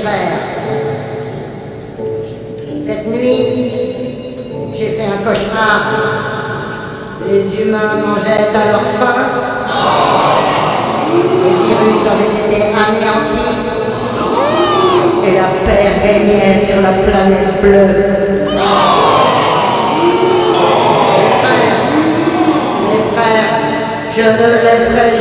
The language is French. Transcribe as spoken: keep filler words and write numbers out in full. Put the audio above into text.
frères, cette nuit, j'ai fait un cauchemar. Les humains mangeaient à leur faim. Les virus avaient été anéantis. Et la paix régnait sur la planète bleue. Mes frères, mes frères, je ne laisserai